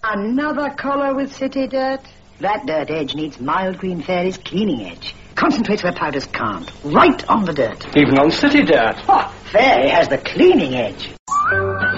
Another collar with city dirt? That dirt edge needs Mild Green Fairy's cleaning edge. Concentrates where powders can't. Right on the dirt. Even on city dirt. Oh, Fairy has the cleaning edge.